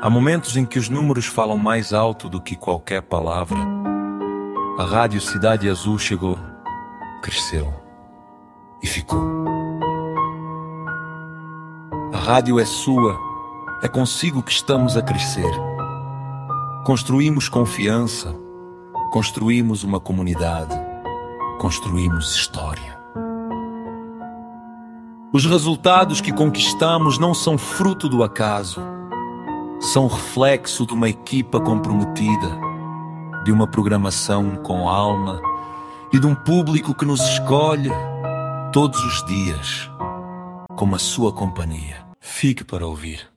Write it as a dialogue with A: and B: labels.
A: Há momentos em que os números falam mais alto do que qualquer palavra. A Rádio Cidade Azul chegou, cresceu e ficou. A rádio é sua, é consigo que estamos a crescer. Construímos confiança, construímos uma comunidade, construímos história. Os resultados que conquistamos não são fruto do acaso, são reflexo de uma equipa comprometida, de uma programação com alma e de um público que nos escolhe todos os dias, como a sua companhia. Fique para ouvir.